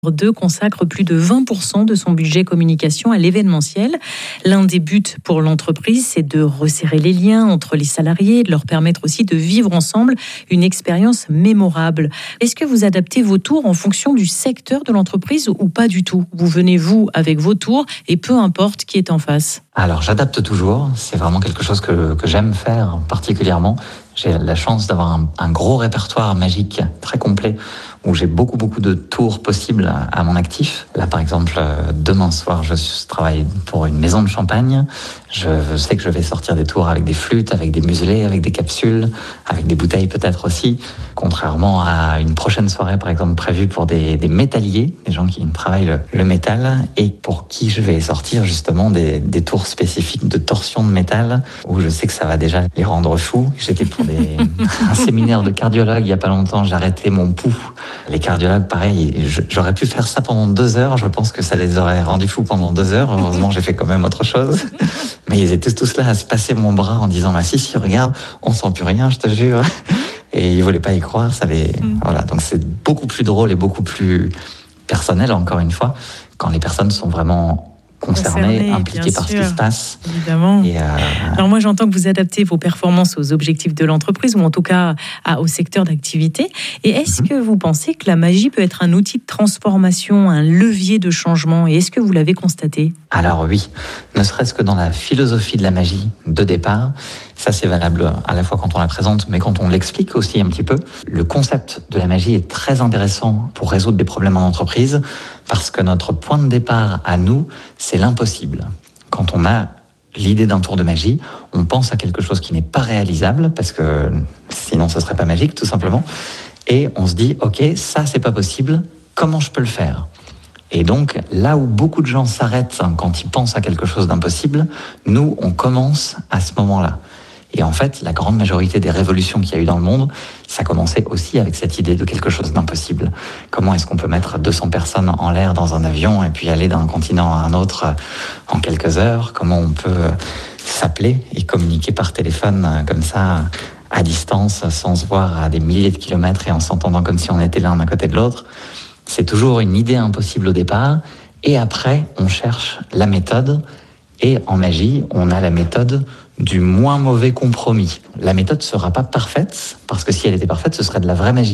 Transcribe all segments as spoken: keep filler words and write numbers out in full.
deux consacre plus de vingt pour cent de son budget communication à l'événementiel. L'un des buts pour l'entreprise, c'est de resserrer les liens entre les salariés, de leur permettre aussi de vivre ensemble une expérience mémorable. Est-ce que vous adaptez vos tours en fonction du secteur de l'entreprise ou pas du tout ? Vous venez, vous, avec vos tours et peu importe qui est en face. Alors, j'adapte toujours. C'est vraiment quelque chose que, que j'aime faire particulièrement. J'ai la chance d'avoir un, un gros répertoire magique très complet où j'ai beaucoup, beaucoup de tours possibles à, à mon actif. Là, par exemple, demain soir, je travaille pour une maison de champagne. Je sais que je vais sortir des tours avec des flûtes, avec des muselés, avec des capsules, avec des bouteilles peut-être aussi. Contrairement à une prochaine soirée, par exemple, prévue pour des, des métalliers, des gens qui travaillent le, le métal et pour qui je vais sortir justement des, des tours spécifiques de torsion de métal où je sais que ça va déjà les rendre fous. J'étais pour des, un séminaire de cardiologue il y a pas longtemps, j'ai arrêté mon pouls. Les cardiologues, pareil, j'aurais pu faire ça pendant deux heures. Je pense que ça les aurait rendus fous pendant deux heures. Heureusement, j'ai fait quand même autre chose. Mais ils étaient tous là à se passer mon bras en disant bah, « si, si, regarde, on sent plus rien, je te jure ». Et ils voulaient pas y croire. Ça les... mmh. Voilà, donc c'est beaucoup plus drôle et beaucoup plus personnel, encore une fois, quand les personnes sont vraiment concernés, Concerné, impliqués par sûr, ce qui se passe. Évidemment. Et euh... Alors moi, j'entends que vous adaptez vos performances aux objectifs de l'entreprise, ou en tout cas à, au secteur d'activité. Et est-ce mm-hmm. que vous pensez que la magie peut être un outil de transformation, un levier de changement ? Et est-ce que vous l'avez constaté ? Alors oui, ne serait-ce que dans la philosophie de la magie de départ, ça c'est valable à la fois quand on la présente, mais quand on l'explique aussi un petit peu. Le concept de la magie est très intéressant pour résoudre des problèmes en entreprise, parce que notre point de départ à nous, c'est l'impossible. Quand on a l'idée d'un tour de magie, on pense à quelque chose qui n'est pas réalisable, parce que sinon ce serait pas magique, tout simplement. Et on se dit, ok, ça c'est pas possible, comment je peux le faire ? Et donc, là où beaucoup de gens s'arrêtent quand ils pensent à quelque chose d'impossible, nous, on commence à ce moment-là. Et en fait, la grande majorité des révolutions qu'il y a eu dans le monde, ça commençait aussi avec cette idée de quelque chose d'impossible. Comment est-ce qu'on peut mettre deux cents personnes en l'air dans un avion et puis aller d'un continent à un autre en quelques heures ? Comment on peut s'appeler et communiquer par téléphone comme ça, à distance, sans se voir à des milliers de kilomètres et en s'entendant comme si on était l'un à côté de l'autre ? C'est toujours une idée impossible au départ. Et après, on cherche la méthode. Et en magie, on a la méthode du moins mauvais compromis. La méthode ne sera pas parfaite, parce que si elle était parfaite, ce serait de la vraie magie.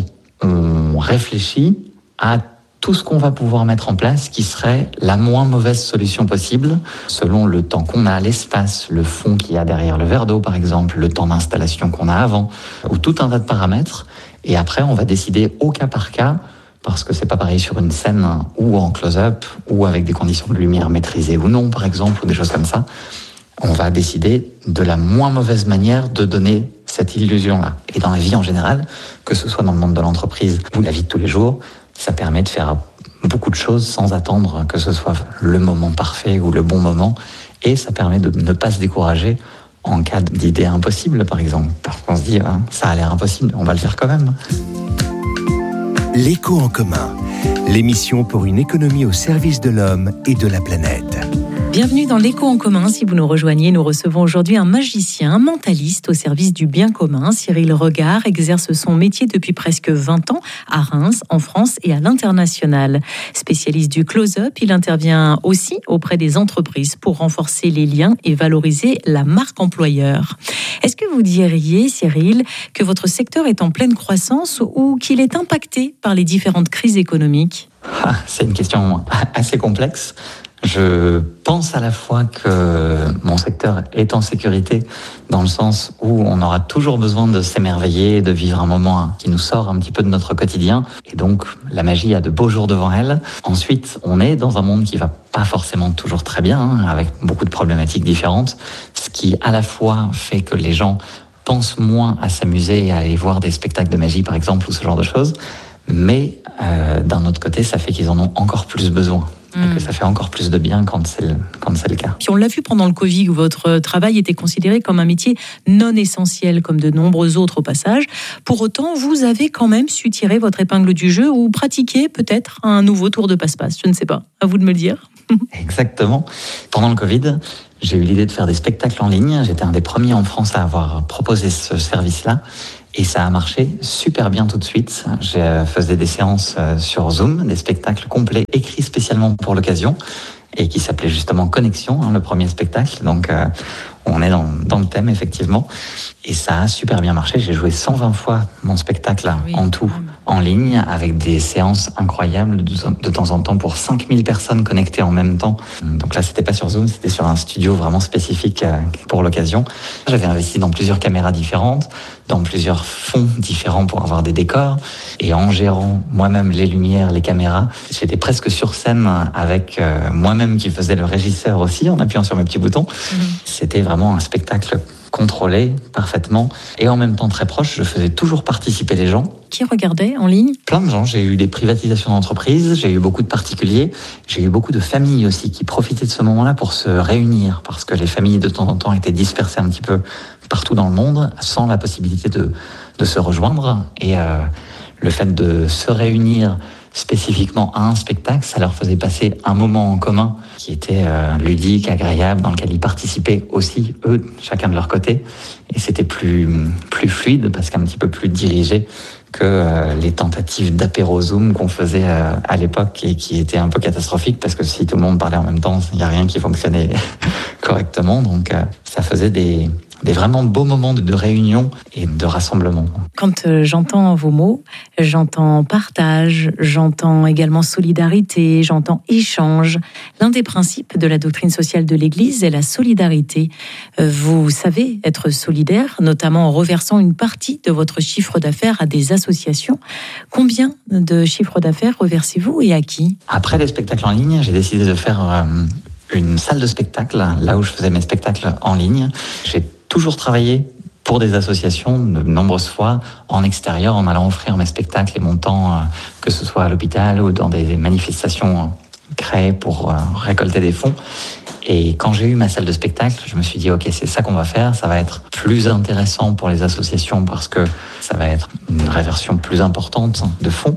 On réfléchit à tout ce qu'on va pouvoir mettre en place qui serait la moins mauvaise solution possible, selon le temps qu'on a, l'espace, le fond qu'il y a derrière le verre d'eau, par exemple, le temps d'installation qu'on a avant, ou tout un tas de paramètres. Et après, on va décider au cas par cas, parce que c'est pas pareil sur une scène ou en close-up, ou avec des conditions de lumière maîtrisées ou non, par exemple, ou des choses comme ça. On va décider de la moins mauvaise manière de donner cette illusion-là. Et dans la vie en général, que ce soit dans le monde de l'entreprise ou la vie de tous les jours, ça permet de faire beaucoup de choses sans attendre que ce soit le moment parfait ou le bon moment. Et ça permet de ne pas se décourager en cas d'idée impossible, par exemple. Parce qu'on se dit, hein, ça a l'air impossible, on va le faire quand même. L'écho en commun, l'émission pour une économie au service de l'homme et de la planète. Bienvenue dans l'Écho en commun. Si vous nous rejoignez, nous recevons aujourd'hui un magicien, un mentaliste au service du bien commun. Cyril Regard exerce son métier depuis presque vingt ans à Reims, en France et à l'international. Spécialiste du close-up, il intervient aussi auprès des entreprises pour renforcer les liens et valoriser la marque employeur. Est-ce que vous diriez, Cyril, que votre secteur est en pleine croissance ou qu'il est impacté par les différentes crises économiques ? Ah, c'est une question assez complexe. Je pense à la fois que mon secteur est en sécurité dans le sens où on aura toujours besoin de s'émerveiller, de vivre un moment qui nous sort un petit peu de notre quotidien. Et donc, la magie a de beaux jours devant elle. Ensuite, on est dans un monde qui va pas forcément toujours très bien, hein, avec beaucoup de problématiques différentes, ce qui à la fois fait que les gens pensent moins à s'amuser et à aller voir des spectacles de magie, par exemple, ou ce genre de choses. Mais euh, d'un autre côté, ça fait qu'ils en ont encore plus besoin. Et que ça fait encore plus de bien quand c'est, le, quand c'est le cas. Puis on l'a vu pendant le Covid, où votre travail était considéré comme un métier non essentiel, comme de nombreux autres au passage. Pour autant, vous avez quand même su tirer votre épingle du jeu ou pratiquer peut-être un nouveau tour de passe-passe. Je ne sais pas, à vous de me le dire. Exactement. Pendant le Covid, j'ai eu l'idée de faire des spectacles en ligne. J'étais un des premiers en France à avoir proposé ce service-là. Et ça a marché super bien tout de suite. Je faisais des séances sur Zoom, des spectacles complets écrits spécialement pour l'occasion et qui s'appelait justement Connexion, hein, le premier spectacle. Donc euh, on est dans, dans le thème effectivement. Et ça a super bien marché. J'ai joué cent vingt fois mon spectacle oui, en tout, en ligne, avec des séances incroyables de, de temps en temps pour cinq mille personnes connectées en même temps. Donc là, c'était pas sur Zoom, c'était sur un studio vraiment spécifique pour l'occasion. J'avais investi dans plusieurs caméras différentes, dans plusieurs fonds différents pour avoir des décors. Et en gérant moi-même les lumières, les caméras, j'étais presque sur scène avec euh, moi-même qui faisais le régisseur aussi, en appuyant sur mes petits boutons. Mmh. C'était vraiment un spectacle contrôlé parfaitement et en même temps très proche. Je faisais toujours participer les gens. Qui regardait en ligne ? Plein de gens. J'ai eu des privatisations d'entreprises, j'ai eu beaucoup de particuliers, j'ai eu beaucoup de familles aussi qui profitaient de ce moment-là pour se réunir parce que les familles de temps en temps étaient dispersées un petit peu partout dans le monde sans la possibilité de, de se rejoindre. Et euh, le fait de se réunir spécifiquement à un spectacle, ça leur faisait passer un moment en commun qui était euh, ludique, agréable, dans lequel ils participaient aussi, eux, chacun de leur côté. Et c'était plus, plus fluide, parce qu'un petit peu plus dirigé que euh, les tentatives d'apéro Zoom qu'on faisait euh, à l'époque et qui étaient un peu catastrophiques, parce que si tout le monde parlait en même temps, il n'y a rien qui fonctionnait correctement. Donc euh, ça faisait des... des vraiment beaux moments de, de réunion et de rassemblement. Quand euh, j'entends vos mots, j'entends partage, j'entends également solidarité, j'entends échange. L'un des principes de la doctrine sociale de l'Église est la solidarité. Euh, vous savez être solidaire, notamment en reversant une partie de votre chiffre d'affaires à des associations. Combien de chiffre d'affaires reversez-vous et à qui ? Après les spectacles en ligne, j'ai décidé de faire euh, une salle de spectacle, là où je faisais mes spectacles en ligne. J'ai toujours travaillé pour des associations de nombreuses fois en extérieur en allant offrir mes spectacles et mon temps, que ce soit à l'hôpital ou dans des manifestations créées pour récolter des fonds. Et quand j'ai eu ma salle de spectacle, je me suis dit ok, c'est ça qu'on va faire, ça va être plus intéressant pour les associations parce que ça va être une réversion plus importante de fonds.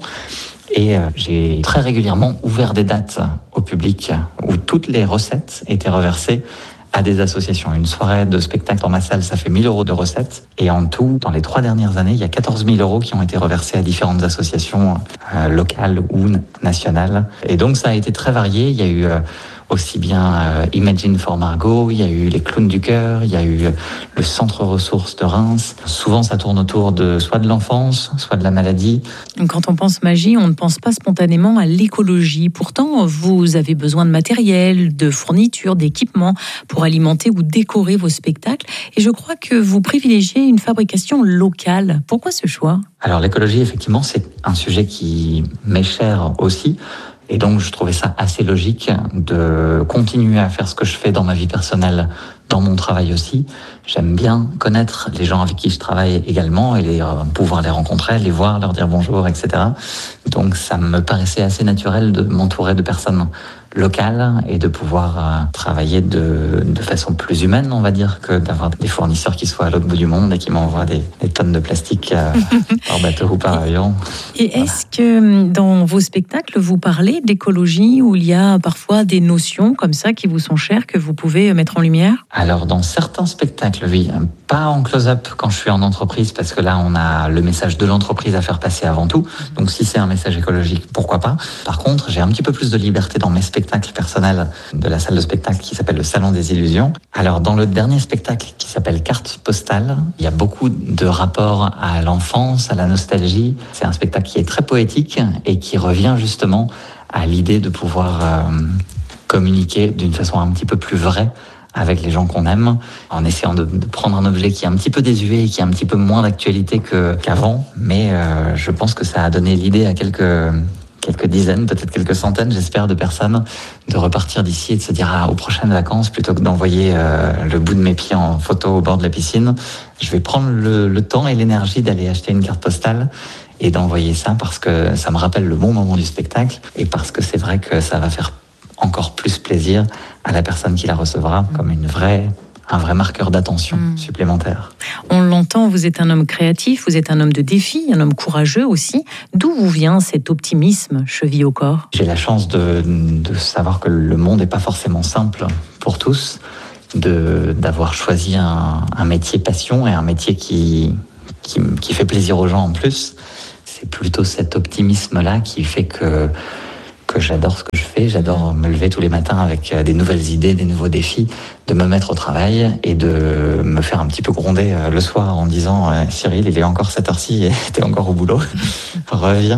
Et j'ai très régulièrement ouvert des dates au public où toutes les recettes étaient reversées à des associations. Une soirée de spectacle dans ma salle, ça fait mille euros de recettes. Et en tout, dans les trois dernières années, il y a quatorze mille euros qui ont été reversés à différentes associations euh, locales ou nationales. Et donc, ça a été très varié. Il y a eu euh, aussi bien euh, Imagine for Margot, il y a eu les Clowns du Cœur, il y a eu le Centre Ressources de Reims. Souvent, ça tourne autour de soit de l'enfance, soit de la maladie. Quand on pense magie, on ne pense pas spontanément à l'écologie. Pourtant, vous avez besoin de matériel, de fournitures, d'équipements pour alimenter ou décorer vos spectacles. Et je crois que vous privilégiez une fabrication locale. Pourquoi ce choix ? Alors, l'écologie, effectivement, c'est un sujet qui m'est cher aussi. Et donc, je trouvais ça assez logique de continuer à faire ce que je fais dans ma vie personnelle, dans mon travail aussi. J'aime bien connaître les gens avec qui je travaille également et les, euh, pouvoir les rencontrer, les voir, leur dire bonjour, et cetera. Donc, ça me paraissait assez naturel de m'entourer de personnes locales et de pouvoir euh, travailler de, de façon plus humaine, on va dire, que d'avoir des fournisseurs qui soient à l'autre bout du monde et qui m'envoient des, des tonnes de plastique euh, par bateau ou par avion. Et voilà. Est-ce que dans vos spectacles, vous parlez d'écologie où il y a parfois des notions comme ça qui vous sont chères, que vous pouvez mettre en lumière ? Alors, dans certains spectacles, oui. Pas en close-up quand je suis en entreprise, parce que là, on a le message de l'entreprise à faire passer avant tout. Donc, si c'est un message écologique, pourquoi pas ? Par contre, j'ai un petit peu plus de liberté dans mes spectacles personnels de la salle de spectacle qui s'appelle le Salon des Illusions. Alors, dans le dernier spectacle qui s'appelle Carte Postale, il y a beaucoup de rapports à l'enfance, à la nostalgie. C'est un spectacle qui est très poétique et qui revient justement à l'idée de pouvoir euh, communiquer d'une façon un petit peu plus vraie avec les gens qu'on aime, en essayant de, de prendre un objet qui est un petit peu désuet et qui a un petit peu moins d'actualité que, qu'avant. Mais euh, je pense que ça a donné l'idée à quelques, quelques dizaines, peut-être quelques centaines, j'espère, de personnes, de repartir d'ici et de se dire ah, aux prochaines vacances, plutôt que d'envoyer euh, le bout de mes pieds en photo au bord de la piscine, je vais prendre le, le temps et l'énergie d'aller acheter une carte postale et d'envoyer ça parce que ça me rappelle le bon moment du spectacle et parce que c'est vrai que ça va faire encore plus plaisir à la personne qui la recevra, comme une vraie, un vrai marqueur d'attention mmh. supplémentaire. On l'entend, vous êtes un homme créatif, vous êtes un homme de défi, un homme courageux aussi. D'où vous vient cet optimisme chevillé au corps ? J'ai la chance de, de savoir que le monde n'est pas forcément simple pour tous, de, d'avoir choisi un, un métier passion et un métier qui, qui, qui fait plaisir aux gens en plus. C'est plutôt cet optimisme-là qui fait que, que j'adore ce que je fais. J'adore me lever tous les matins avec des nouvelles idées, des nouveaux défis, de me mettre au travail et de me faire un petit peu gronder le soir en disant « Cyril, il est encore cette heure-ci et t'es encore au boulot, reviens ».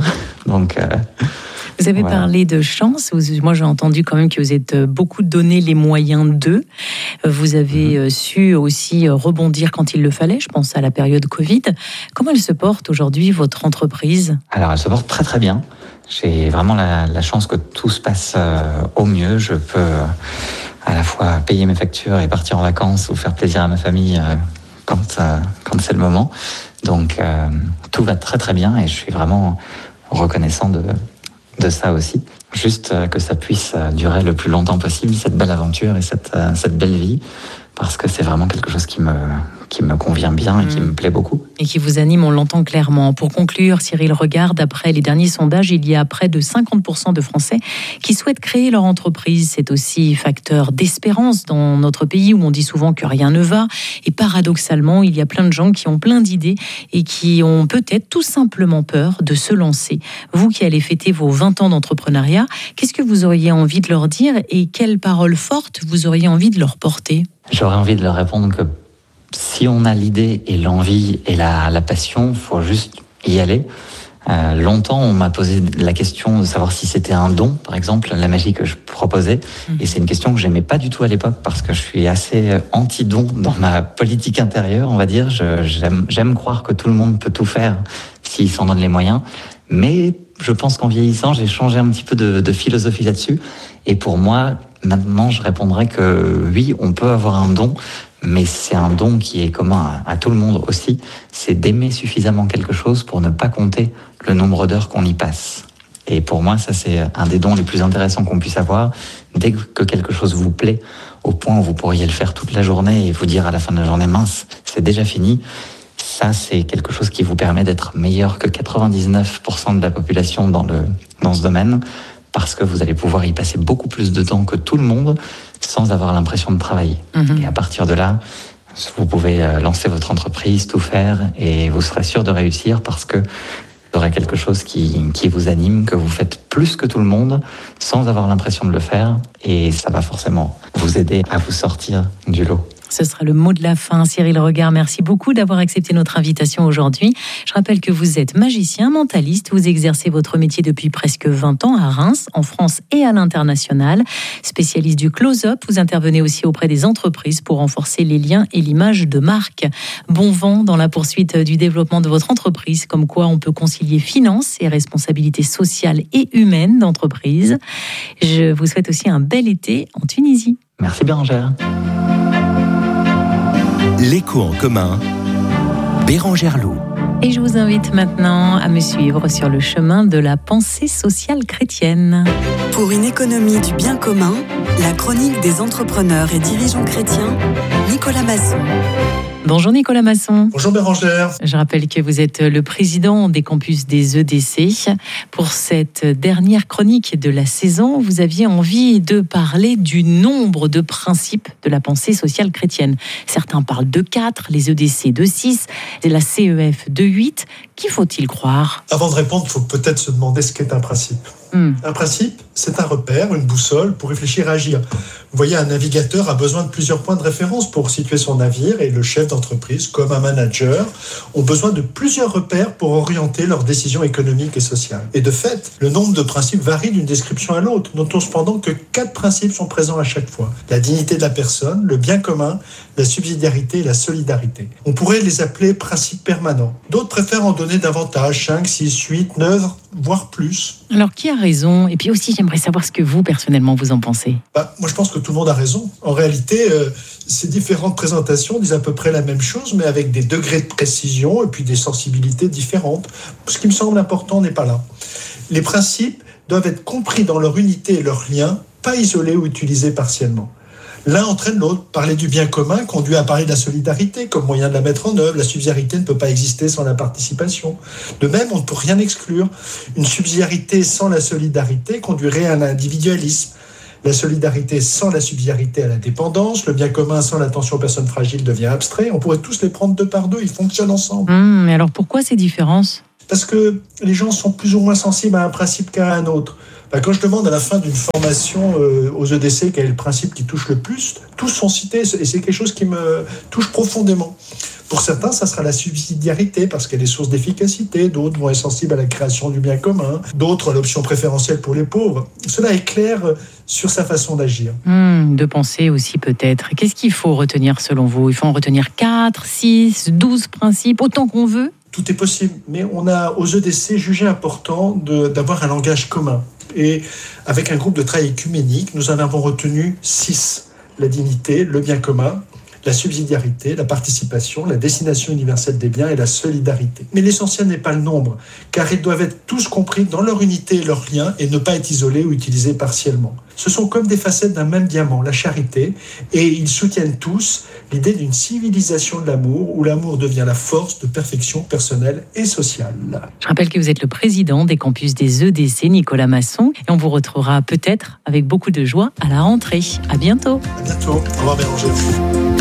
Donc... Euh, Vous avez voilà. parlé de chance. Moi, j'ai entendu quand même que vous êtes beaucoup donné les moyens d'eux. Vous avez mmh. su aussi rebondir quand il le fallait. Je pense à la période Covid. Comment elle se porte aujourd'hui, votre entreprise ? Alors, elle se porte très très bien. J'ai vraiment la, la chance que tout se passe euh, au mieux. Je peux euh, à la fois payer mes factures et partir en vacances ou faire plaisir à ma famille euh, quand, euh, quand c'est le moment. Donc, euh, tout va très très bien et je suis vraiment reconnaissant de... de ça aussi, juste que ça puisse durer le plus longtemps possible, cette belle aventure et cette, cette belle vie, parce que c'est vraiment quelque chose qui me, qui me convient bien et qui me plaît beaucoup. Et qui vous anime, on l'entend clairement. Pour conclure, Cyril Regard, d'après les derniers sondages, il y a près de cinquante pour cent de Français qui souhaitent créer leur entreprise. C'est aussi facteur d'espérance dans notre pays où on dit souvent que rien ne va. Et paradoxalement, il y a plein de gens qui ont plein d'idées et qui ont peut-être tout simplement peur de se lancer. Vous qui allez fêter vos vingt ans d'entrepreneuriat, qu'est-ce que vous auriez envie de leur dire et quelles paroles fortes vous auriez envie de leur porter ? J'aurais envie de leur répondre que si on a l'idée et l'envie et la, la passion, il faut juste y aller. Euh, longtemps, on m'a posé la question de savoir si c'était un don, par exemple, la magie que je proposais. Mmh. Et c'est une question que j'aimais pas du tout à l'époque parce que je suis assez anti-don dans ma politique intérieure, on va dire. Je, j'aime, j'aime croire que tout le monde peut tout faire s'il s'en donne les moyens. Mais je pense qu'en vieillissant, j'ai changé un petit peu de, de philosophie là-dessus. Et pour moi, maintenant, je répondrais que oui, on peut avoir un don, mais c'est un don qui est commun à, à tout le monde aussi. C'est d'aimer suffisamment quelque chose pour ne pas compter le nombre d'heures qu'on y passe. Et pour moi, ça, c'est un des dons les plus intéressants qu'on puisse avoir. Dès que quelque chose vous plaît, au point où vous pourriez le faire toute la journée et vous dire à la fin de la journée, mince, c'est déjà fini. Ça, c'est quelque chose qui vous permet d'être meilleur que quatre-vingt-dix-neuf pour cent de la population dans, le, dans ce domaine, parce que vous allez pouvoir y passer beaucoup plus de temps que tout le monde sans avoir l'impression de travailler. Mmh. Et à partir de là, vous pouvez lancer votre entreprise, tout faire, et vous serez sûr de réussir parce que vous aurez quelque chose qui, qui vous anime, que vous faites plus que tout le monde sans avoir l'impression de le faire, et ça va forcément vous aider à vous sortir du lot. Ce sera le mot de la fin. Cyril Regard, merci beaucoup d'avoir accepté notre invitation aujourd'hui. Je rappelle que vous êtes magicien, mentaliste. Vous exercez votre métier depuis presque vingt ans à Reims, en France et à l'international. Spécialiste du close-up, vous intervenez aussi auprès des entreprises pour renforcer les liens et l'image de marque. Bon vent dans la poursuite du développement de votre entreprise, comme quoi on peut concilier finance et responsabilité sociale et humaine d'entreprise. Je vous souhaite aussi un bel été en Tunisie. Merci Bérangère. L'écho en commun, Bérangère Loup. Et je vous invite maintenant à me suivre sur le chemin de la pensée sociale chrétienne. Pour une économie du bien commun, la chronique des entrepreneurs et dirigeants chrétiens, Nicolas Masson. Bonjour Nicolas Masson. Bonjour Bérangère. Je rappelle que vous êtes le président des campus des E D C. Pour cette dernière chronique de la saison, vous aviez envie de parler du nombre de principes de la pensée sociale chrétienne. Certains parlent de quatre, les E D C de six, la C E F de huit. Qui faut-il croire ? Avant de répondre, il faut peut-être se demander ce qu'est un principe. Hmm. Un principe, c'est un repère, une boussole pour réfléchir et agir. Vous voyez, un navigateur a besoin de plusieurs points de référence pour situer son navire et le chef d'entreprise, comme un manager, ont besoin de plusieurs repères pour orienter leurs décisions économiques et sociales. Et de fait, le nombre de principes varie d'une description à l'autre. Notons cependant que quatre principes sont présents à chaque fois. La dignité de la personne, le bien commun, la subsidiarité et la solidarité. On pourrait les appeler principes permanents. D'autres préfèrent en donner davantage, cinq, six, huit, neuf, voire plus. Alors, qui a raison ? Et puis aussi, j'aimerais savoir ce que vous, personnellement, vous en pensez. Bah, moi, je pense que tout le monde a raison. En réalité, euh, ces différentes présentations disent à peu près la même chose, mais avec des degrés de précision et puis des sensibilités différentes. Ce qui me semble important n'est pas là. Les principes doivent être compris dans leur unité et leur lien, pas isolés ou utilisés partiellement. L'un entraîne l'autre. Parler du bien commun conduit à parler de la solidarité comme moyen de la mettre en œuvre. La subsidiarité ne peut pas exister sans la participation. De même, on ne peut rien exclure. Une subsidiarité sans la solidarité conduirait à l'individualisme. La solidarité sans la subsidiarité à la dépendance. Le bien commun sans l'attention aux personnes fragiles devient abstrait. On pourrait tous les prendre deux par deux, ils fonctionnent ensemble. Mmh, mais alors pourquoi ces différences ? Parce que les gens sont plus ou moins sensibles à un principe qu'à un autre. Quand je demande à la fin d'une formation aux E D C quel est le principe qui touche le plus, tous sont cités et c'est quelque chose qui me touche profondément. Pour certains, ça sera la subsidiarité parce qu'elle est source d'efficacité. D'autres vont être sensibles à la création du bien commun. D'autres à l'option préférentielle pour les pauvres. Cela éclaire sur sa façon d'agir. Mmh, de penser aussi peut-être. Qu'est-ce qu'il faut retenir selon vous ? Il faut en retenir quatre, six, douze principes, autant qu'on veut ? Tout est possible, mais on a aux E D C jugé important de, d'avoir un langage commun. Et avec un groupe de travail œcuménique, nous en avons retenu six. La dignité, le bien commun, la subsidiarité, la participation, la destination universelle des biens et la solidarité. Mais l'essentiel n'est pas le nombre, car ils doivent être tous compris dans leur unité et leur lien et ne pas être isolés ou utilisés partiellement. Ce sont comme des facettes d'un même diamant, la charité, et ils soutiennent tous l'idée d'une civilisation de l'amour où l'amour devient la force de perfection personnelle et sociale. Je rappelle que vous êtes le président des campus des E D C, Nicolas Masson, et on vous retrouvera peut-être avec beaucoup de joie à la rentrée. À bientôt. À bientôt. Au revoir Bérangère.